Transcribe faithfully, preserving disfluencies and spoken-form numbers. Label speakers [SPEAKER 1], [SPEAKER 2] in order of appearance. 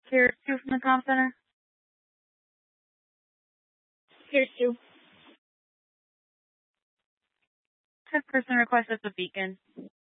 [SPEAKER 1] Here's two from the comm center.
[SPEAKER 2] Here's two.
[SPEAKER 1] Fifth person request at the beacon.